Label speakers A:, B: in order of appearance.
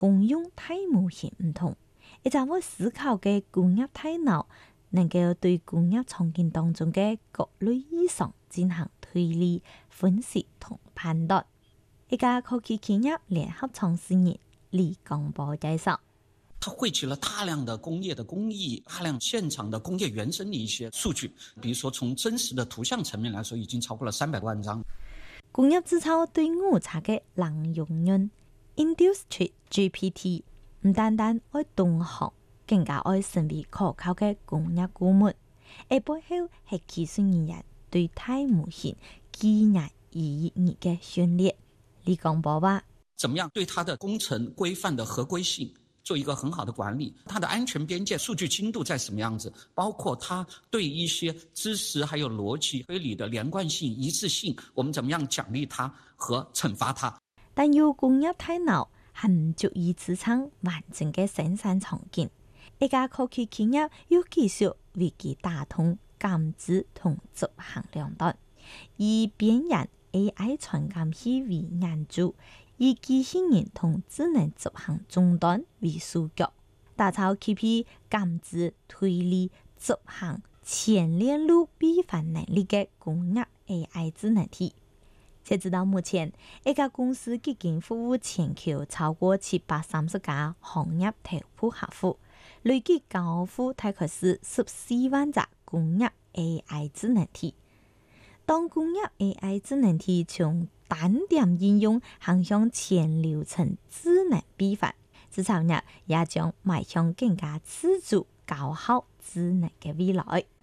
A: 公用大模型唔同，一陣會思考嘅工業大腦，能夠對工業場景當中嘅各類異常進行推理、分析同判斷。一家科技企業聯合創始人李江波介紹，
B: 它匯集了大量的工業的工藝，大量現場的工業原生的一些數據，比如說從真實的圖像層面來說，已經超過了300萬張。
A: 工業製造對誤差嘅能容忍 Industry GPT 唔單單愛同行，更加愛成為可靠嘅工業顧問。而背後係技術人員對大模型技藝與業嘅訓練。李江波話：
B: 怎麼樣對它的工程規範的合規性做一個很好的管理，它的安全邊界數據精度在什麼樣子，包括它對一些知識還有邏輯推理的連貫性一致性，我們怎麼樣獎勵它和懲罰它。
A: 但要工業大腦係唔足以支撐完整嘅生產場景，一家科技企業要技術為其打通感知同執行兩端，以邊緣 AI 傳感器為眼珠，以機器人同智能執行終端為樞紐，打造具備感知、推理、執行全鏈路閉環能力嘅工業 AI 智能體。截至到目前，一家公司已經服務全球超過730家行業頭部客戶，累計交付大概是14萬隻工業 AI 智能體。當工業 AI 智能體從單點應用行向全流程智能閉環，製造業也將邁向更加自主、高效、智能嘅未來。